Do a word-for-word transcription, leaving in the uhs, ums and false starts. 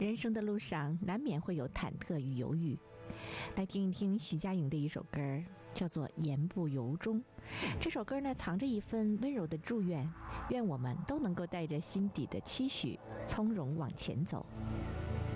人生的路上难免会有忐忑与犹豫，来听一听徐佳莹的一首歌，叫做《言不由衷》。这首歌呢，藏着一份温柔的祝愿，愿我们都能够带着心底的期许，从容往前走。